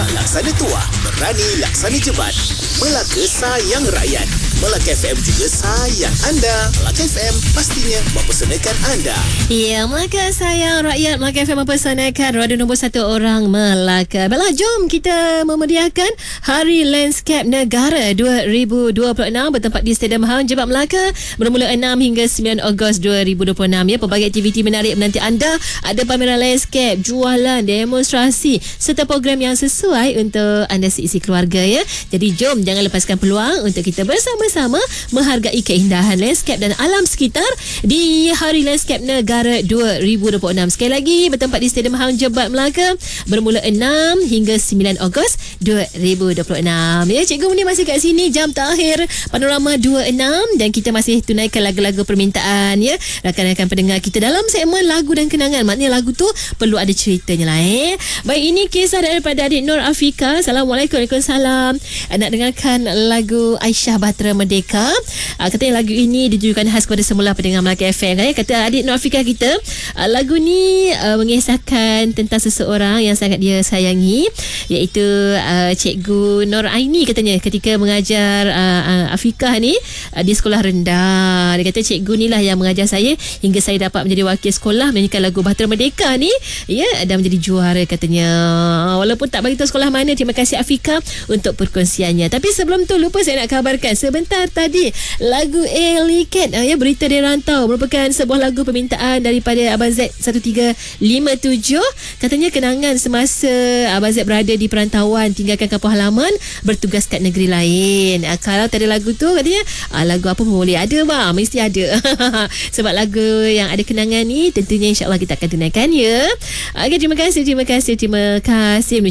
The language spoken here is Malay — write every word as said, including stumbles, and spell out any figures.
Kisah laksana tua, berani laksana jebat. Melaka sayang rakyat. Melaka F M juga sayang anda. Melaka F M pastinya mempersanakan anda. Ya, Melaka sayang rakyat. Melaka F M mempersanakan radio nombor satu orang Melaka. Baiklah, jom kita memeriahkan Hari Landscape Negara dua ribu dua puluh enam bertempat di Stadium Hang Jebat Melaka bermula enam hingga sembilan Ogos dua ribu dua puluh enam. Ya, pelbagai aktiviti menarik menanti anda. Ada pameran landscape, jualan, demonstrasi serta program yang sesuai untuk anda seisi keluarga, ya. Jadi jom jangan lepaskan peluang untuk kita bersama-sama menghargai keindahan landscape dan alam sekitar di Hari Landscape Negara dua ribu dua puluh enam. Sekali lagi bertempat di Stadium Hang Jebat Melaka bermula enam hingga sembilan Ogos dua ribu dua puluh enam. Ya, Cikgu Munir masih kat sini jam terakhir Panorama dua puluh enam dan kita masih tunaikan lagu-lagu permintaan, ya. Rakan-rakan pendengar kita dalam segmen lagu dan kenangan. Maknanya lagu tu perlu ada ceritanya lah, eh. Baik, ini kisah daripada adik Nur Afika. Assalamualaikum. Waalaikumsalam. Nak dengarkan lagu Aisyah Bahtera Merdeka. Uh, katanya lagu ini ditujukan khas kepada semula pendengar Melaka F M. Eh. Kata adik Nur Afika kita, uh, lagu ni uh, mengisahkan tentang seseorang yang sangat dia sayangi, iaitu uh, Cikgu Nur Aini katanya ketika mengajar uh, uh, Afika ni uh, di sekolah rendah. Dia kata cikgu ni lah yang mengajar saya hingga saya dapat menjadi wakil sekolah menyanyikan lagu Bahtera Merdeka ni, ya, dan menjadi juara katanya. Walaupun tak beritahu sekolah mana. Terima kasih Afika untuk perkongsiannya. Tapi sebelum tu lupa saya nak kabarkan sebentar tadi lagu Alley Cat, uh, ya, Berita di Rantau merupakan sebuah lagu permintaan daripada Abang Z satu tiga lima tujuh. Katanya kenangan semasa Abang Z berada di perantauan, tinggalkan kampung halaman, bertugas kat negeri lain. Uh, kalau tak ada lagu tu katanya uh, lagu apa pun boleh ada bang, mesti ada. Sebab lagu yang ada kenangan ni tentunya insya-Allah kita akan tunaikan, ya. Okay, terima kasih, terima kasih, terima kasih.